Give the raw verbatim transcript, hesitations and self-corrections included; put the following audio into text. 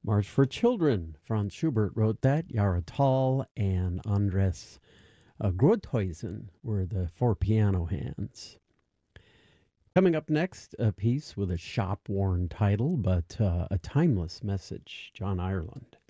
March for Children. Franz Schubert wrote that. Jara Tall and Andres uh, Groothuizen were the four piano hands. Coming up next, a piece with a shop-worn title, but uh, a timeless message, John Ireland.